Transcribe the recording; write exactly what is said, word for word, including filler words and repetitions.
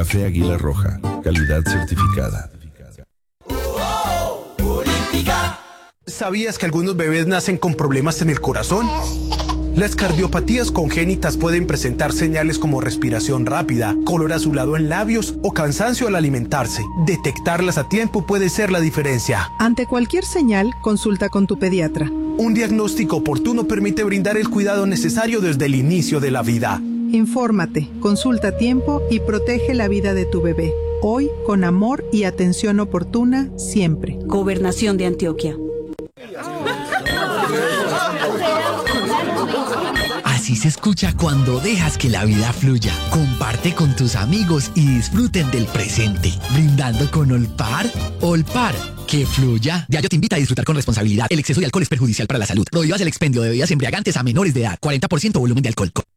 Café Águila Roja, calidad certificada. ¿Sabías que algunos bebés nacen con problemas en el corazón? Las cardiopatías congénitas pueden presentar señales como respiración rápida, color azulado en labios o cansancio al alimentarse. Detectarlas a tiempo puede ser la diferencia. Ante cualquier señal, consulta con tu pediatra. Un diagnóstico oportuno permite brindar el cuidado necesario desde el inicio de la vida. Infórmate, consulta a tiempo y protege la vida de tu bebé. Hoy, con amor y atención oportuna, siempre. Gobernación de Antioquia. Así se escucha cuando dejas que la vida fluya. Comparte con tus amigos y disfruten del presente. Brindando con Olpar. Olpar, que fluya. Diageo te invita a disfrutar con responsabilidad. El exceso de alcohol es perjudicial para la salud. Prohíbas el expendio de bebidas embriagantes a menores de edad. cuarenta por ciento volumen de alcohol.